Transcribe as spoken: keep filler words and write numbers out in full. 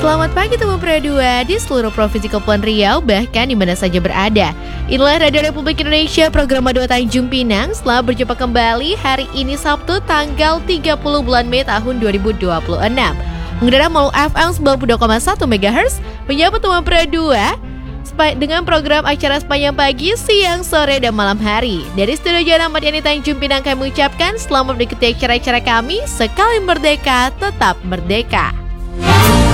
Selamat pagi teman Pro dua di seluruh Provinsi Kepulauan Riau, bahkan di mana saja berada. Inilah Radio Republik Indonesia, program dua Tanjung Pinang. Selamat berjumpa kembali hari ini Sabtu tanggal tiga puluh bulan Mei tahun dua ribu dua puluh enam. Mengudara melalui F M sembilan puluh dua koma satu megahertz, menyapa teman Pro dua dengan program acara sepanjang pagi, siang, sore, dan malam hari. Dari studio Jalan Ahmad Yani Tanjung Pinang kami mengucapkan selamat mengikuti acara-acara kami. Sekali merdeka, tetap merdeka.